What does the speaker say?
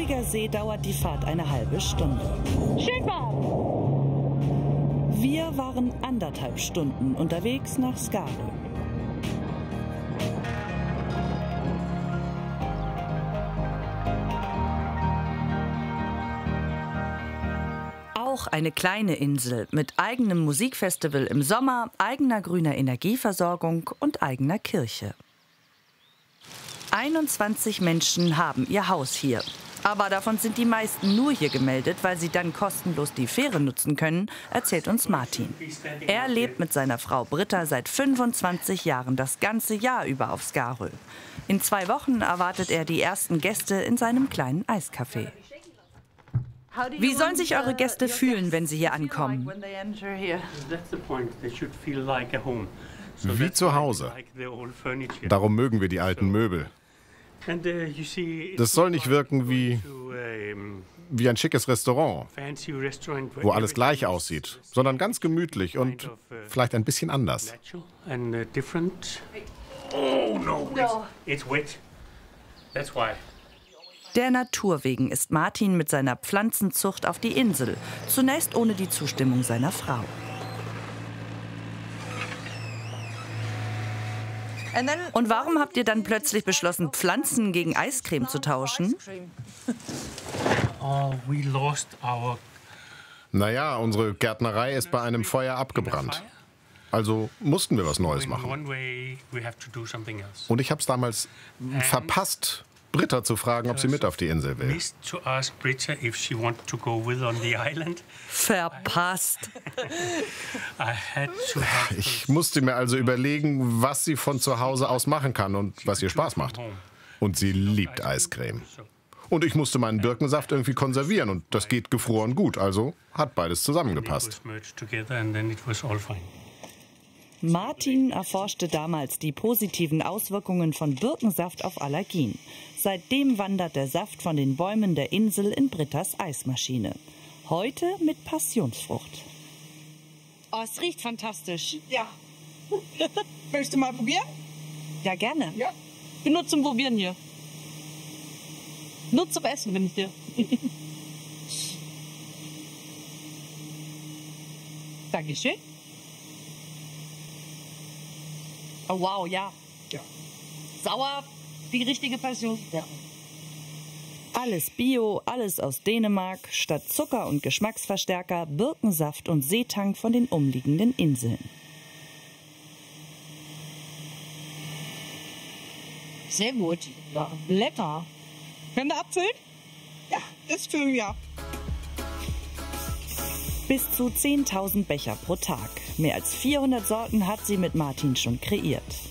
Eger See dauert die Fahrt eine halbe Stunde. Schön warm. Wir waren 1,5 Stunden unterwegs nach Skarö. Auch eine kleine Insel mit eigenem Musikfestival im Sommer, eigener grüner Energieversorgung und eigener Kirche. 21 Menschen haben ihr Haus hier. Aber davon sind die meisten nur hier gemeldet, weil sie dann kostenlos die Fähre nutzen können, erzählt uns Martin. Er lebt mit seiner Frau Britta seit 25 Jahren das ganze Jahr über auf Skarö. In 2 Wochen erwartet er die ersten Gäste in seinem kleinen Eiscafé. Wie sollen sich eure Gäste fühlen, wenn sie hier ankommen? Wie zu Hause. Darum mögen wir die alten Möbel. Das soll nicht wirken wie ein schickes Restaurant, wo alles gleich aussieht, sondern ganz gemütlich und vielleicht ein bisschen anders. Der Natur wegen ist Martin mit seiner Pflanzenzucht auf die Insel, zunächst ohne die Zustimmung seiner Frau. Und warum habt ihr dann plötzlich beschlossen, Pflanzen gegen Eiscreme zu tauschen? Naja, unsere Gärtnerei ist bei einem Feuer abgebrannt. Also mussten wir was Neues machen. Und ich habe es damals verpasst, Britta zu fragen, ob sie mit auf die Insel will. Verpasst. Ich musste mir also überlegen, was sie von zu Hause aus machen kann und was ihr Spaß macht. Und sie liebt Eiscreme. Und ich musste meinen Birkensaft irgendwie konservieren und das geht gefroren gut, also hat beides zusammengepasst. Martin erforschte damals die positiven Auswirkungen von Birkensaft auf Allergien. Seitdem wandert der Saft von den Bäumen der Insel in Brittas Eismaschine. Heute mit Passionsfrucht. Oh, es riecht fantastisch. Ja. Möchtest du mal probieren? Ja, gerne. Ja. Ich bin nur zum Probieren hier. Nur zum Essen bin ich hier. Dankeschön. Oh, wow, ja. Ja. Sauer, die richtige Passion. Ja. Alles Bio, alles aus Dänemark, statt Zucker und Geschmacksverstärker, Birkensaft und Seetang von den umliegenden Inseln. Sehr gut. Ja. Lecker. Können wir abfüllen? Ja, das füllen wir ab. Bis zu 10.000 Becher pro Tag. Mehr als 400 Sorten hat sie mit Martin schon kreiert.